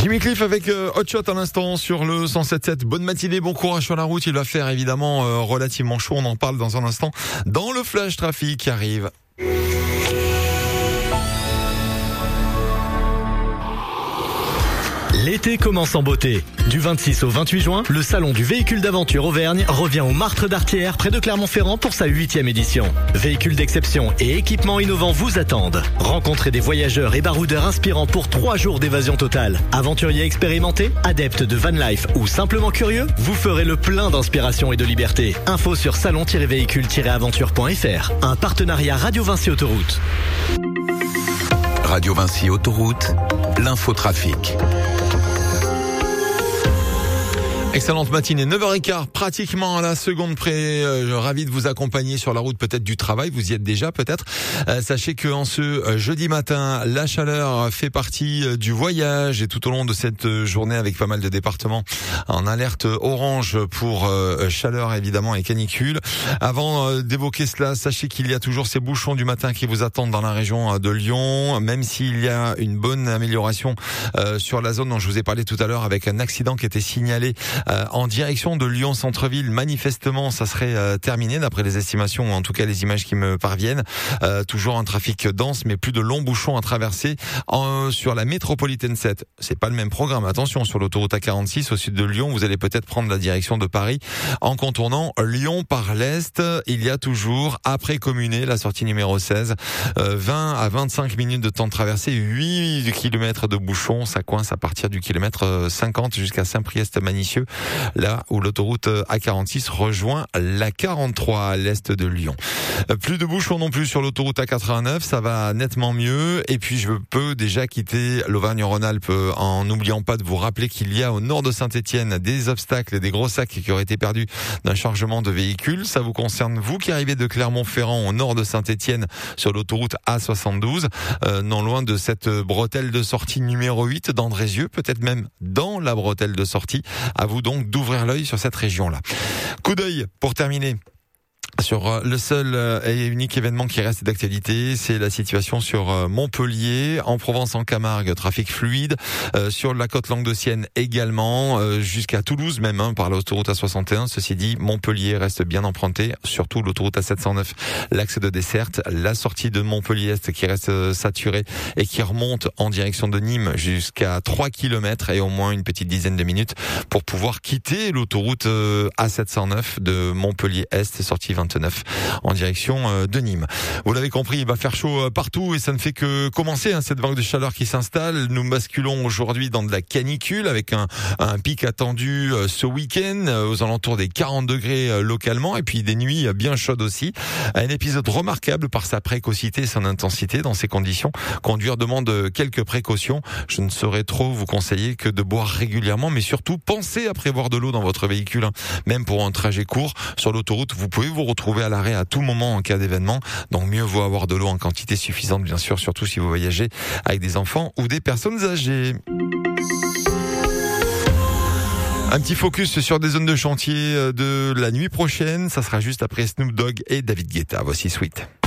Jimmy Cliff avec Hot Shot à l'instant sur le 107.7. Bonne matinée, bon courage sur la route. Il va faire évidemment relativement chaud. On en parle dans un instant dans le flash trafic qui arrive. L'été commence en beauté. Du 26 au 28 juin, le salon du véhicule d'aventure Auvergne revient au Martre d'Artière près de Clermont-Ferrand pour sa 8e édition. Véhicules d'exception et équipements innovants vous attendent. Rencontrez des voyageurs et baroudeurs inspirants pour 3 jours d'évasion totale. Aventuriers expérimentés, adeptes de van life ou simplement curieux, vous ferez le plein d'inspiration et de liberté. Info sur salon-véhicule-aventure.fr. Un partenariat Radio Vinci Autoroute. Radio Vinci Autoroute, l'infotrafic. Excellente matinée, 9h15, pratiquement à la seconde près. Ravi de vous accompagner sur la route peut-être du travail, vous y êtes déjà peut-être. Sachez que en ce jeudi matin, la chaleur fait partie du voyage et tout au long de cette journée avec pas mal de départements en alerte orange pour chaleur évidemment et canicule. Avant d'évoquer cela, sachez qu'il y a toujours ces bouchons du matin qui vous attendent dans la région de Lyon, même s'il y a une bonne amélioration sur la zone dont je vous ai parlé tout à l'heure avec un accident qui était signalé en direction de Lyon centre-ville. Manifestement, ça serait terminé d'après les estimations ou en tout cas les images qui me parviennent. Toujours un trafic dense, mais plus de longs bouchons à traverser sur la métropolitaine 7. C'est pas le même programme. Attention, sur l'autoroute A46 au sud de Lyon, vous allez peut-être prendre la direction de Paris en contournant Lyon par l'est. Il y a toujours après Communé, la sortie numéro 16, 20 à 25 minutes de temps de traversée, 8 km de bouchons. Ça coince à partir du kilomètre 50 jusqu'à Saint-Priest-Manicieux, là où l'autoroute A46 rejoint la 43 à l'est de Lyon. Plus de bouchons non plus sur l'autoroute A89, ça va nettement mieux. Et puis je peux déjà quitter l'Auvergne-Rhône-Alpes en n'oubliant pas de vous rappeler qu'il y a au nord de Saint-Étienne des obstacles et des gros sacs qui auraient été perdus d'un chargement de véhicules. Ça vous concerne, vous qui arrivez de Clermont-Ferrand au nord de Saint-Étienne sur l'autoroute A72, non loin de cette bretelle de sortie numéro 8 d'Andrézieux, peut-être même dans la bretelle de sortie. À vous donc d'ouvrir l'œil sur cette région-là. Coup d'œil pour terminer sur le seul et unique événement qui reste d'actualité, c'est la situation sur Montpellier, en Provence en Camargue, trafic fluide, sur la côte languedocienne également, jusqu'à Toulouse même, par l'autoroute A61. Ceci dit, Montpellier reste bien emprunté, surtout l'autoroute A709, l'axe de desserte, la sortie de Montpellier-Est qui reste saturée et qui remonte en direction de Nîmes jusqu'à 3 km et au moins une petite dizaine de minutes pour pouvoir quitter l'autoroute A709 de Montpellier-Est, sortie 29 en direction de Nîmes. Vous l'avez compris, il va faire chaud partout et ça ne fait que commencer cette vague de chaleur qui s'installe. Nous basculons aujourd'hui dans de la canicule avec un pic attendu ce week-end aux alentours des 40 degrés localement et puis des nuits bien chaudes aussi. Un épisode remarquable par sa précocité et son intensité. Dans ces conditions, conduire demande quelques précautions. Je ne saurais trop vous conseiller que de boire régulièrement, mais surtout pensez à prévoir de l'eau dans votre véhicule, même pour un trajet court. Sur l'autoroute, vous pouvez vous retrouver à l'arrêt à tout moment en cas d'événement. Donc mieux vaut avoir de l'eau en quantité suffisante, bien sûr, surtout si vous voyagez avec des enfants ou des personnes âgées. Un petit focus sur des zones de chantier de la nuit prochaine. Ça sera juste après Snoop Dogg et David Guetta. Voici Sweet.